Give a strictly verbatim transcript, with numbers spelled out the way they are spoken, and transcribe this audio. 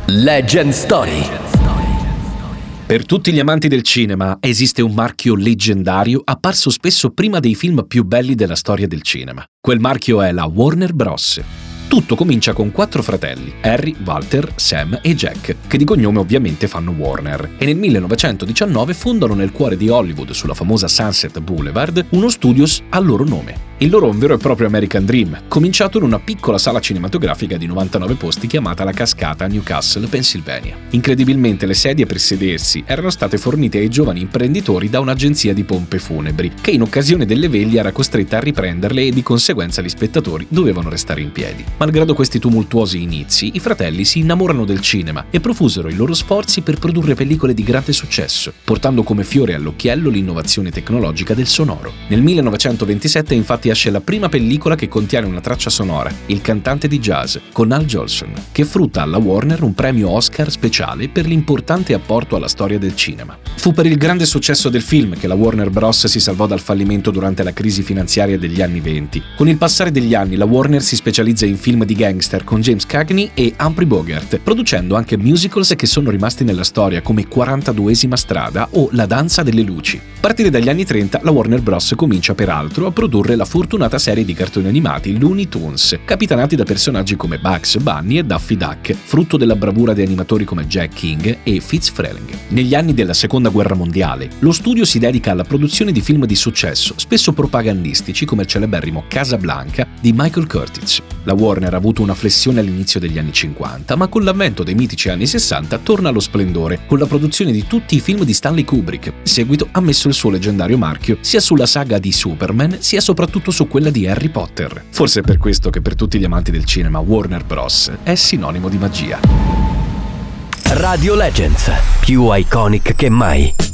Legend Story. Per tutti gli amanti del cinema esiste un marchio leggendario apparso spesso prima dei film più belli della storia del cinema. Quel marchio è la Warner Bros. Tutto comincia con quattro fratelli, Harry, Walter, Sam e Jack, che di cognome ovviamente fanno Warner, e nel millenovecentodiciannove fondano nel cuore di Hollywood, sulla famosa Sunset Boulevard, uno studios a loro nome. Il loro è un vero e proprio American Dream, cominciato in una piccola sala cinematografica di novantanove posti chiamata La Cascata a Newcastle, Pennsylvania. Incredibilmente le sedie per sedersi erano state fornite ai giovani imprenditori da un'agenzia di pompe funebri, che in occasione delle veglie era costretta a riprenderle e di conseguenza gli spettatori dovevano restare in piedi. Malgrado questi tumultuosi inizi, i fratelli si innamorano del cinema e profusero i loro sforzi per produrre pellicole di grande successo, portando come fiore all'occhiello l'innovazione tecnologica del sonoro. Nel millenovecentoventisette infatti esce la prima pellicola che contiene una traccia sonora, Il cantante di jazz, con Al Jolson, che frutta alla Warner un premio Oscar speciale per l'importante apporto alla storia del cinema. Fu per il grande successo del film che la Warner Bros. Si salvò dal fallimento durante la crisi finanziaria degli anni venti. Con il passare degli anni la Warner si specializza in film di gangster con James Cagney e Humphrey Bogart, producendo anche musicals che sono rimasti nella storia come quarantaduesima strada o La danza delle luci. A partire dagli anni trenta la Warner Bros. Comincia peraltro a produrre la fortunata serie di cartoni animati Looney Tunes, capitanati da personaggi come Bugs Bunny e Daffy Duck, frutto della bravura di animatori come Jack King e Fitz Freleng. Negli anni della Seconda Guerra Mondiale, lo studio si dedica alla produzione di film di successo, spesso propagandistici come il celeberrimo Casablanca di Michael Curtiz. La Warner ha avuto una flessione all'inizio degli anni cinquanta, ma con l'avvento dei mitici anni sessanta torna allo splendore, con la produzione di tutti i film di Stanley Kubrick. In seguito ha messo il suo leggendario marchio sia sulla saga di Superman, sia soprattutto su quella di Harry Potter. Forse è per questo che per tutti gli amanti del cinema Warner Bros. È sinonimo di magia. Radio Legends, più iconic che mai.